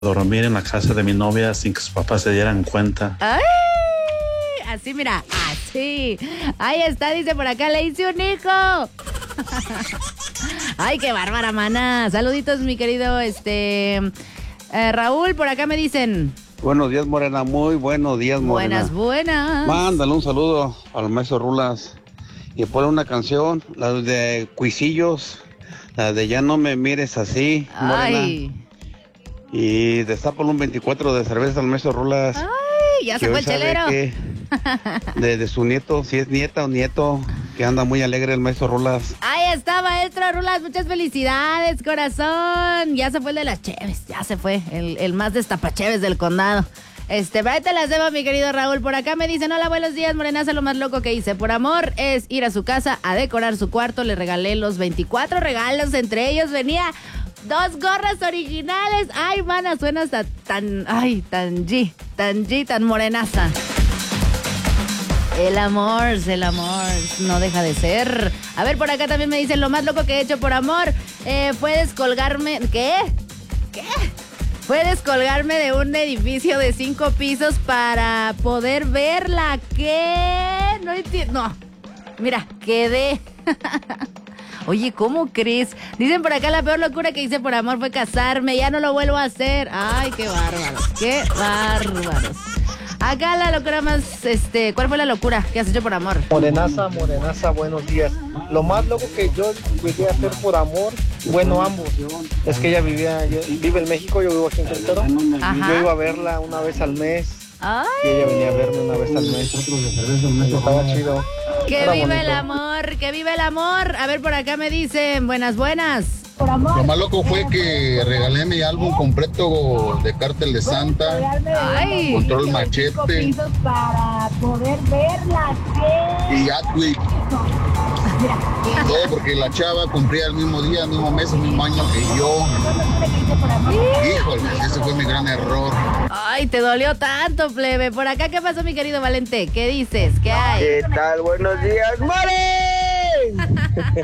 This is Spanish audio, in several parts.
dormir en la casa de mi novia sin que sus papás se dieran cuenta. ¡Ay! Así, mira, así. Ahí está, dice por acá, le hice un hijo. Ay, qué bárbara, mana. Saluditos, mi querido, Raúl, por acá me dicen. Buenos días, Morena, muy buenos días, Morena. Buenas. Mándale un saludo al maestro Rulas y ponle una canción, la de Cuisillos, la de Ya no me mires así, Morena. Ay. Y destápale un 24 de cerveza al maestro Rulas. Ay, ya sacó el chelero. De su nieto, si es nieta o nieto, que anda muy alegre el maestro Rulas. Ahí está, maestro Rulas, muchas felicidades, corazón. Ya se fue el de las cheves, ya se fue, el más destapacheves del condado. Ahí te las debo, mi querido Raúl. Por acá me dicen, hola, buenos días, morenaza, lo más loco que hice por amor es ir a su casa a decorar su cuarto. Le regalé los 24 regalos, entre ellos venía 2 gorras originales. Ay, mana, suena hasta tan morenaza. El amor no deja de ser. A ver, por acá también me dicen, lo más loco que he hecho por amor fue descolgarme. ¿Qué? Fue descolgarme de un edificio de 5 pisos para poder verla. ¿Qué? No entiendo. No. Mira, quedé. Oye, ¿cómo crees? Dicen por acá, la peor locura que hice por amor fue casarme. Ya no lo vuelvo a hacer. Ay, qué bárbaros. Qué bárbaros. Acá la locura más, ¿cuál fue la locura que has hecho por amor? Morenaza, buenos días. Lo más loco que yo llegué a hacer por amor, bueno, ambos. Es que ella vive en México, yo vivo aquí en Querétaro. Y yo iba a verla una vez al mes. Ay. Y ella venía a verme una vez al mes. Estaba chido. Que Era vive bonito. el amor, que vive el amor. A ver, por acá me dicen, buenas. Lo más loco fue que regalé mi álbum completo de Cártel de Santa, Ay. Control Machete y Atwick. Todo porque la chava cumplía el mismo día, el mismo mes, el mismo año que yo. Híjole, ese fue mi gran error. Ay, te dolió tanto, plebe. Por acá, ¿qué pasó, mi querido Valente? ¿Qué dices? ¿Qué hay? ¿Qué tal? Buenos días, More.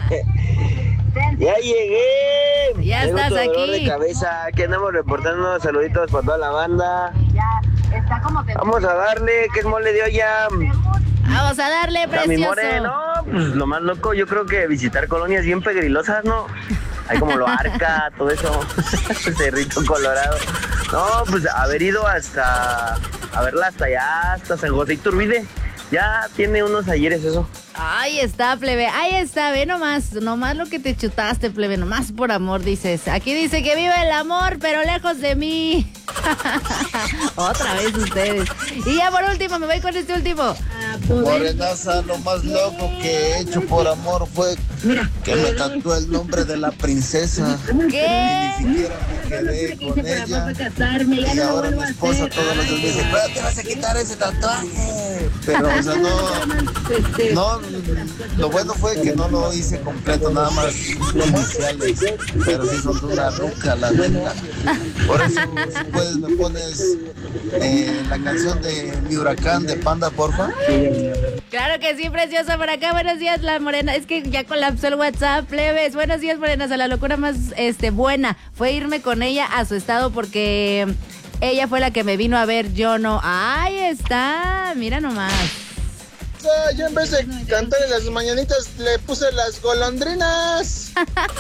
Ya llegué. Ya Tengo estás otro dolor aquí. de cabeza. Aquí andamos reportando saluditos para toda la banda. Vamos a darle, que es mole de olla. Vamos a darle, A mi More, precioso. no, pues lo más loco, yo creo que visitar colonias bien pegrilosas, ¿no? Hay como lo Arca, todo eso, Cerrito Colorado. No, pues haber ido a verla hasta allá, hasta San José Iturbide. Ya tiene unos ayeres eso. Ahí está, plebe. Ahí está, ve nomás lo que te chutaste, plebe. Nomás por amor, dices. Aquí dice que vive el amor, pero lejos de mí. Otra vez ustedes. Y ya por último, me voy con este último. Morenaza, lo más loco que he hecho por amor fue que me tatué el nombre de la princesa. ¿Qué? Y ni siquiera me quedé con ella. Y ahora mi esposa todos los días me dice, pero te vas a quitar ese tatuaje. Pero, o sea, no, lo bueno fue que no lo hice completo, nada más iniciales. Pero sí son una ruca, la neta. Por eso, si puedes, me pones la canción de Mi Huracán de Panda, porfa. Claro que sí, preciosa. Por acá, buenos días, la morena. Es que ya colapsó el WhatsApp, plebes. Buenos días, morenas. A la locura más buena fue irme con ella a su estado porque ella fue la que me vino a ver, yo no. Ahí está, mira nomás. Yo en vez de cantar en las mañanitas le puse las golondrinas.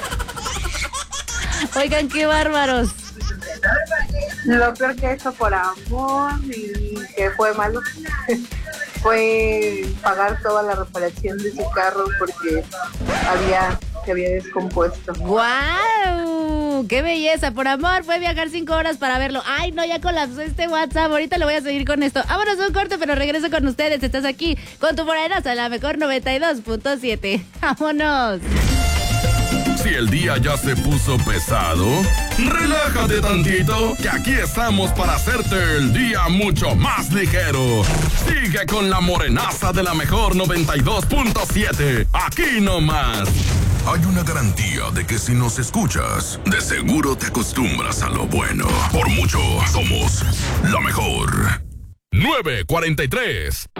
Oigan, qué bárbaros. Lo peor que he hecho por amor y que fue malo fue pagar toda la reparación de su carro porque se había descompuesto. ¡Guau! ¡Qué belleza! Por amor, fue viajar 5 horas para verlo. ¡Ay, no! Ya colapsó este WhatsApp. Ahorita lo voy a seguir con esto. Vámonos a un corte, pero regreso con ustedes. Estás aquí con tu morenaza, la mejor 92.7. ¡Vámonos! Si el día ya se puso pesado, relájate tantito, que aquí estamos para hacerte el día mucho más ligero. Sigue con la morenaza de la mejor 92.7, aquí nomás. Hay una garantía de que si nos escuchas, de seguro te acostumbras a lo bueno. Por mucho, somos la mejor. 9:43.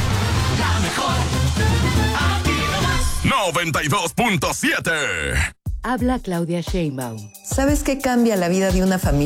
La mejor. 92.7. Habla Claudia Sheinbaum. ¿Sabes qué cambia la vida de una familia?